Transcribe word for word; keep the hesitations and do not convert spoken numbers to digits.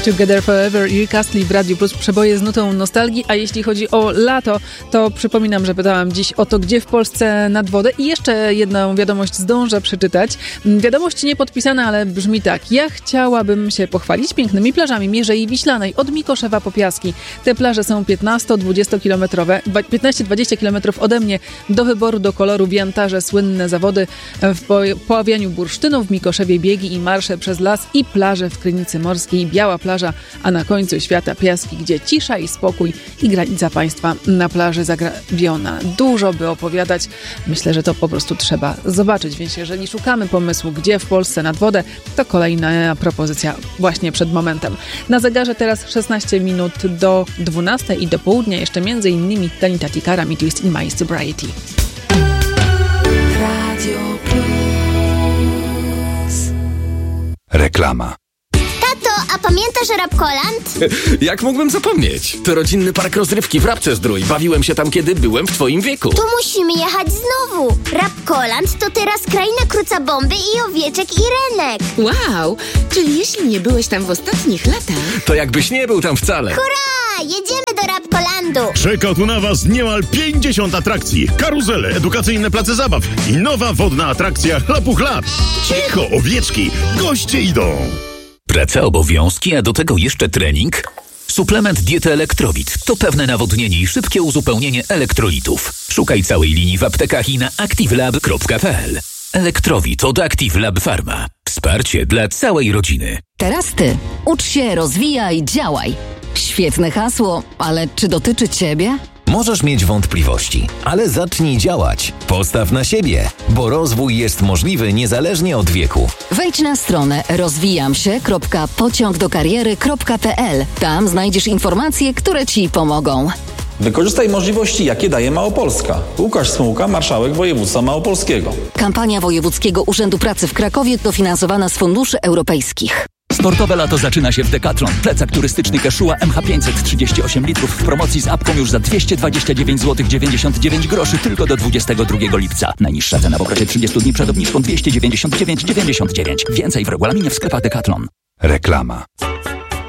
Together Forever i Rick Astley w Radiu Plus, przeboje z nutą nostalgii. A jeśli chodzi o lato, to przypominam, że pytałam dziś o to, gdzie w Polsce nad wodę. I jeszcze jedną wiadomość zdążę przeczytać. Wiadomość niepodpisana, ale brzmi tak. Ja chciałabym się pochwalić pięknymi plażami Mierzei Wiślanej od Mikoszewa po Piaski. Te plaże są piętnasto-dwudziestokilometrowe, piętnaście-dwadzieścia kilometrów ode mnie. Do wyboru, do koloru wiantarze, słynne zawody w poławianiu bursztynów, w Mikoszewie biegi i marsze przez las i plaże w Krynicy Morskiej, Biała Plaża, a na końcu świata Piaski, gdzie cisza i spokój i granica państwa na plaży zagrabiona. Dużo by opowiadać. Myślę, że to po prostu trzeba zobaczyć, więc jeżeli szukamy pomysłu, gdzie w Polsce nad wodę, to kolejna propozycja właśnie przed momentem. Na zegarze teraz szesnaście minut do dwunastej i do południa jeszcze między innymi Tanita Tikara, Me Twist in My Sobriety. Radio Plus. Reklama. A pamiętasz Rapkoland? Jak mógłbym zapomnieć? To rodzinny park rozrywki w Rabce-Zdrój. Bawiłem się tam, kiedy byłem w twoim wieku. To musimy jechać znowu. Rapkoland to teraz kraina kruca bomby i owieczek i renek. Wow, czyli jeśli nie byłeś tam w ostatnich latach... To jakbyś nie był tam wcale. Hurra! Jedziemy do Rapkolandu. Czeka tu na was niemal pięćdziesiąt atrakcji, karuzele, edukacyjne place zabaw i nowa wodna atrakcja Chlapuch Lab. Cicho, owieczki, goście idą. Praca, obowiązki, a do tego jeszcze trening? Suplement diety Elektrowit to pewne nawodnienie i szybkie uzupełnienie elektrolitów. Szukaj całej linii w aptekach i na activelab kropka p l. Elektrowit od Active Lab Pharma. Wsparcie dla całej rodziny. Teraz ty. Ucz się, rozwijaj, działaj. Świetne hasło, ale czy dotyczy ciebie? Możesz mieć wątpliwości, ale zacznij działać. Postaw na siebie, bo rozwój jest możliwy niezależnie od wieku. Wejdź na stronę rozwijam się kropka pociąg do kariery kropka p l. Tam znajdziesz informacje, które ci pomogą. Wykorzystaj możliwości, jakie daje Małopolska. Łukasz Smułka, marszałek województwa małopolskiego. Kampania Wojewódzkiego Urzędu Pracy w Krakowie dofinansowana z funduszy europejskich. Sportowe lato zaczyna się w Decathlon. Plecak turystyczny Quechua M H pięćset trzydzieści osiem litrów w promocji z apką już za dwieście dwadzieścia dziewięć złotych dziewięćdziesiąt dziewięć groszy tylko do dwudziestego drugiego lipca. Najniższa cena w okresie trzydziestu dni przed obniżką dwieście dziewięćdziesiąt dziewięć dziewięćdziesiąt dziewięć. Więcej w regulaminie w sklepach Decathlon. Reklama.